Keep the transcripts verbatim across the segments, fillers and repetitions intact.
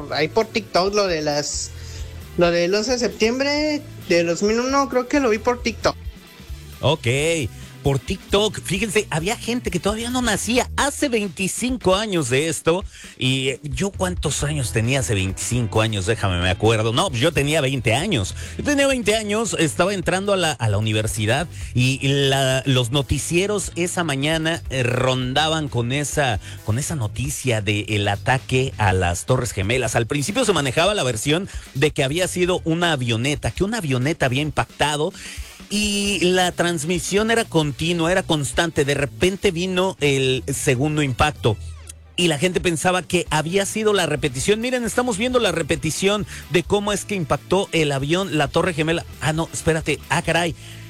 por ahí por TikTok, lo de las lo del once de septiembre de dos mil uno, creo que lo vi por TikTok. Ok, por TikTok. Fíjense, había gente que todavía no nacía hace veinticinco años de esto. Y yo, ¿cuántos años tenía hace veinticinco años? Déjame, me acuerdo. No, pues yo tenía veinte años. Yo tenía veinte años, estaba entrando a la, a la universidad y la, los noticieros esa mañana eh, rondaban con esa, con esa noticia del ataque a las Torres Gemelas. Al principio se manejaba la versión de que había sido una avioneta, que una avioneta había impactado. Y la transmisión era continua, era constante. De repente vino el segundo impacto y la gente pensaba que había sido la repetición. Miren, estamos viendo la repetición de cómo es que impactó el avión, la Torre Gemela. Ah, no, espérate. Ah, caray.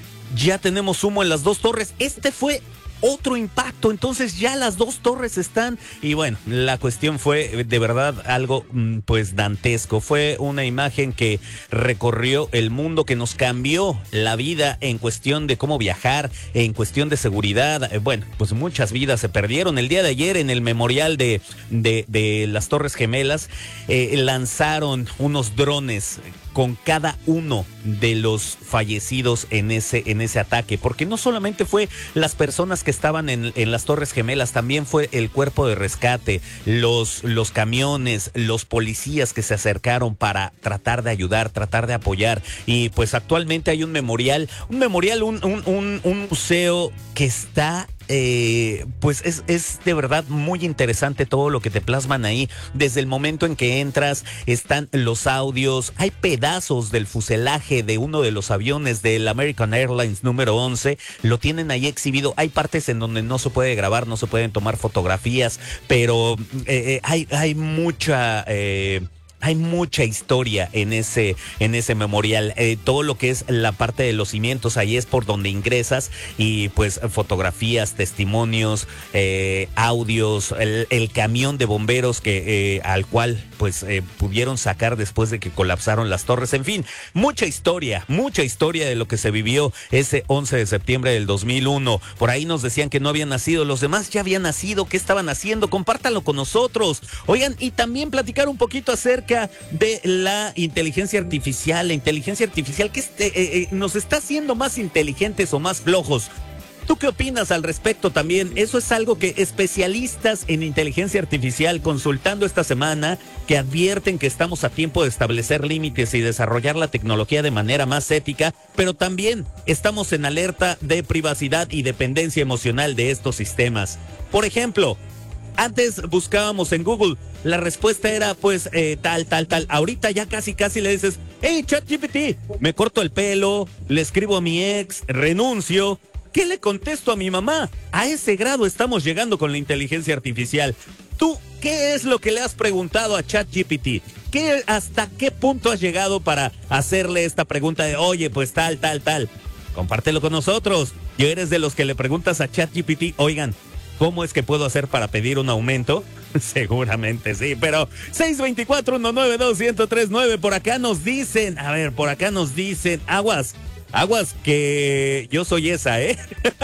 Ya tenemos humo en las dos torres. Este fue otro impacto, entonces ya las dos torres están. Y bueno, la cuestión fue de verdad algo pues dantesco. Fue una imagen que recorrió el mundo, que nos cambió la vida en cuestión de cómo viajar, en cuestión de seguridad. Bueno, pues muchas vidas se perdieron. El día de ayer en el memorial de, de, de las Torres Gemelas eh, lanzaron unos drones con cada uno de los fallecidos en ese, en ese ataque, porque no solamente fue las personas que estaban en, en las Torres Gemelas, también fue el cuerpo de rescate, los, los camiones, los policías que se acercaron para tratar de ayudar, tratar de apoyar. Y pues actualmente hay un memorial, un memorial, un, un, un, un museo que está Eh, pues es, es de verdad muy interesante todo lo que te plasman ahí. Desde el momento en que entras están los audios, hay pedazos del fuselaje de uno de los aviones del American Airlines número once, lo tienen ahí exhibido. Hay partes en donde no se puede grabar, no se pueden tomar fotografías, pero eh, hay, hay mucha... Eh, Hay mucha historia en ese, en ese memorial. Eh, todo lo que es la parte de los cimientos, ahí es por donde ingresas y pues fotografías, testimonios, eh, audios, el, el camión de bomberos que eh, al cual pues eh, pudieron sacar después de que colapsaron las torres. En fin, mucha historia, mucha historia de lo que se vivió ese once de septiembre del dos mil uno. Por ahí nos decían que no habían nacido, los demás ya habían nacido. ¿Qué estaban haciendo? Compártanlo con nosotros. Oigan, y también platicar un poquito acerca de la inteligencia artificial, la inteligencia artificial que este, eh, eh, nos está haciendo más inteligentes o más flojos. ¿Tú qué opinas al respecto también? Eso es algo que especialistas en inteligencia artificial consultando esta semana, que advierten que estamos a tiempo de establecer límites y desarrollar la tecnología de manera más ética, pero también estamos en alerta de privacidad y dependencia emocional de estos sistemas. Por ejemplo, antes buscábamos en Google, la respuesta era pues eh, tal, tal, tal. Ahorita ya casi, casi le dices, hey, ChatGPT, me corto el pelo, le escribo a mi ex, renuncio. ¿Qué le contesto a mi mamá? A ese grado estamos llegando con la inteligencia artificial. ¿Tú qué es lo que le has preguntado a ChatGPT? ¿Qué, hasta qué punto has llegado para hacerle esta pregunta de, oye, pues tal, tal, tal? Compártelo con nosotros. ¿Y eres de los que le preguntas a ChatGPT, oigan, ¿cómo es que puedo hacer para pedir un aumento? Seguramente sí, pero seis dos cuatro, uno nueve dos, uno cero tres nueve, por acá nos dicen, a ver, por acá nos dicen, aguas, aguas que yo soy esa, ¿eh?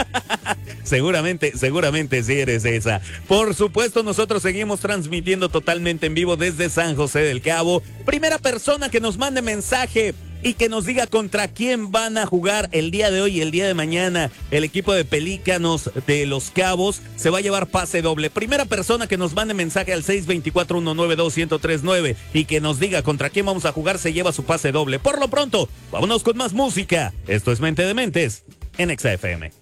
Seguramente, seguramente sí eres esa. Por supuesto, nosotros seguimos transmitiendo totalmente en vivo desde San José del Cabo. Primera persona que nos mande mensaje y que nos diga contra quién van a jugar el día de hoy y el día de mañana. El equipo de Pelícanos de Los Cabos se va a llevar pase doble. Primera persona que nos mande mensaje al seis dos cuatro, uno nueve dos, uno cero tres nueve y que nos diga contra quién vamos a jugar se lleva su pase doble. Por lo pronto, vámonos con más música. Esto es Mente de Mentes en Exa F M.